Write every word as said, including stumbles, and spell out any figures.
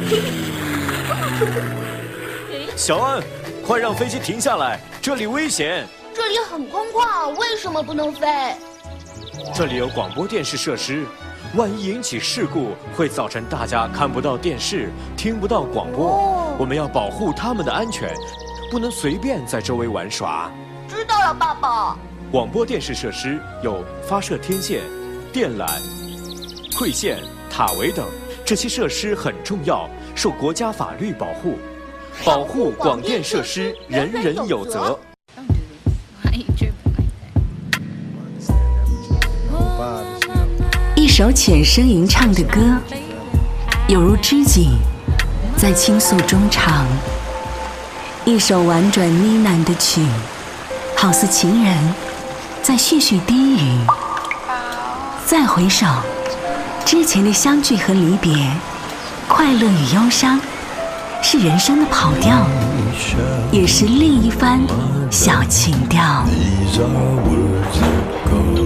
小安，快让飞机停下来，这里危险。 这里很空旷，为什么不能飞？ 这里有广播电视设施，万一引起事故，会造成大家看不到电视，听不到广播。哦、我们要保护他们的安全，不能随便在周围玩耍。 知道了，爸爸。 广播电视设施有发射天线、电缆、馈线、塔围等，这些设施很重要，受国家法律保护。保护广电设施，人人有责。 一首浅声吟唱的歌，有如知己在倾诉衷肠；一首婉转呢喃的曲，好似情人在絮絮低语。再回首，之前的相聚和离别，快乐与忧伤，是人生的跑调，也是另一番小情调。